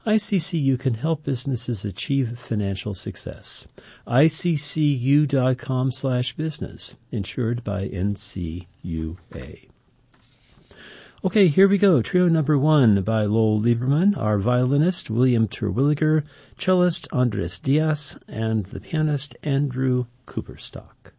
ICCU can help businesses achieve financial success. ICCU.com/business, insured by NCUA. Okay, here we go. Trio number 1 by Lowell Lieberman, our violinist William Terwilliger, cellist Andres Diaz, and the pianist Andrew Cooperstock.